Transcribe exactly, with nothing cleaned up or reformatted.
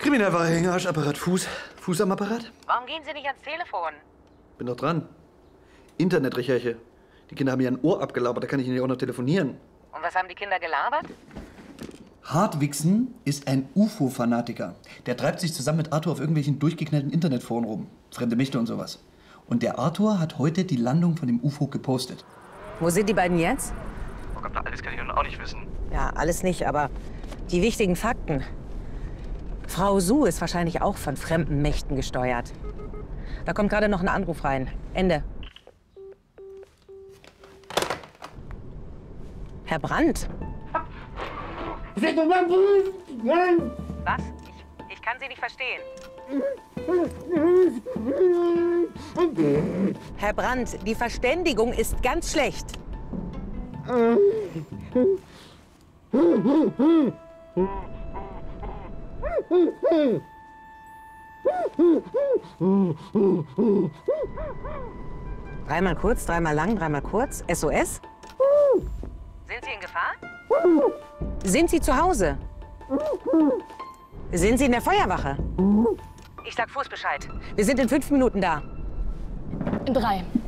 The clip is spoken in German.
Kriminalware, Hänge, Arschapparat, Fuß. Fuß am Apparat? Warum gehen Sie nicht ans Telefon? Bin doch dran. Internetrecherche. Die Kinder haben mir ein Ohr abgelabert, da kann ich ihnen ja auch noch telefonieren. Und was haben die Kinder gelabert? Hartwigsen ist ein U F O-Fanatiker. Der treibt sich zusammen mit Arthur auf irgendwelchen durchgeknallten Internetforen rum. Fremde Mächte und sowas. Und der Arthur hat heute die Landung von dem U F O gepostet. Wo sind die beiden jetzt? Oh Gott, alles kann ich nun auch nicht wissen. Ja, alles nicht, aber die wichtigen Fakten. Frau Su ist wahrscheinlich auch von fremden Mächten gesteuert. Da kommt gerade noch ein Anruf rein. Ende. Herr Brandt? Was? Ich, ich kann Sie nicht verstehen. Herr Brandt, die Verständigung ist ganz schlecht. Dreimal kurz, dreimal lang, dreimal kurz. S O S? Sind Sie in Gefahr? Sind Sie zu Hause? Sind Sie in der Feuerwache? Ich sag Fuß Bescheid. Wir sind in fünf Minuten da. In drei.